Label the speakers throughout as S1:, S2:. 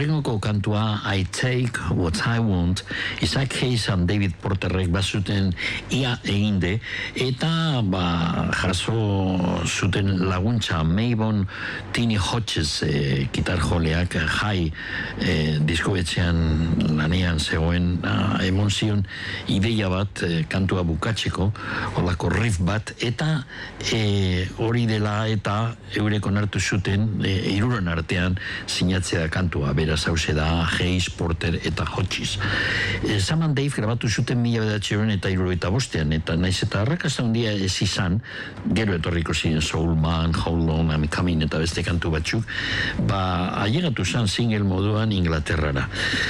S1: Urrengoko kantua I Take What I Want, Isaac Hayes and David Porterrek bazuten ia eginde, eta jaso zuten laguntza Mabon Tini Hodges gitarjoleak jai diskoetxean lanean zegoen emon zion ideia bat kantua bukatzeko, holako riff bat, eta hori dela eta eurek onartu zuten hiruren artean sinatzea kantua, beraz hause da Hayes, Porter eta Hodges. Sam and Dave grabatu zuten 1975 eta naiz eta arrakasta handia ez izan, gero etorriko ziren Soul Man, How Long I'm Coming eta beste kantu batzuk, ailegatu zen single moduan Inglaterrara.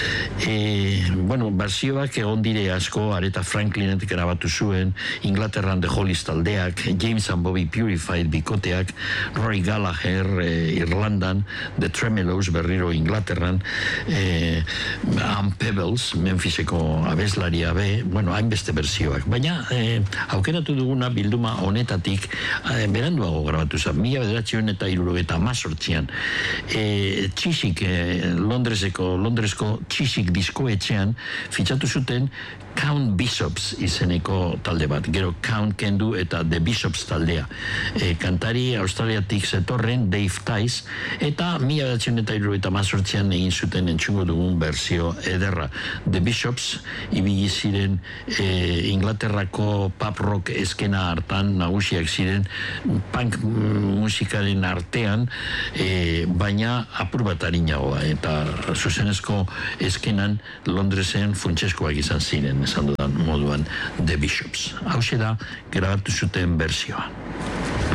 S1: Versioak egon dire asko, Aretha Franklinek grabatu zuen, Inglaterran The Hollies taldeak, James and Bobby Purified bikoteak, Roy Gallagher Irlandan, The Tremeloes berriro Inglaterran, Ann Peebles, Memphiseko abeslaria hainbeste versioak. Baina, aukeratu duguna bilduma honetatik beranduago grabatu zen, 1978an. Chiswick, Londresko Chiswick diskoetxean fitxatu zuten Count Bishops izeneko talde bat, gero Count Kendu eta The Bishops taldea. Kantari australiatik zetorren Dave Tice, eta 1978an egin zuten entzungo dugun berzio ederra. The Bishops ibili ziren Inglaterrako pop rock eskena hartan nagusiak ziren punk musikaren artean, baina apur bat arinagoa, eta zuzenezko eskenan Londresen funtseskoak izan ziren, esan dudan moduan The Bishops. Hauxe da grabatu zuten berzioa.